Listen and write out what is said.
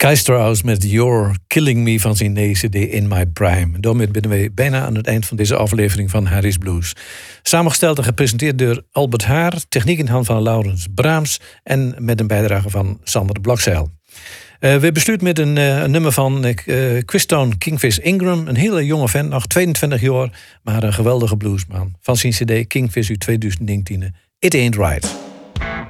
Kai Strauss met You're Killing Me van zijn nieuwe CD In My Prime. Daarmee zijn we bijna aan het eind van deze aflevering van Harry's Blues. Samengesteld en gepresenteerd door Albert Haar, techniek in hand van Laurens Braams en met een bijdrage van Sander Blokzeil. We besluiten met een nummer van Quistone Kingfish Ingram. Een hele jonge vent, nog 22 jaar, maar een geweldige bluesman. Van zijn CD Kingfish uit 2019, It Ain't Right.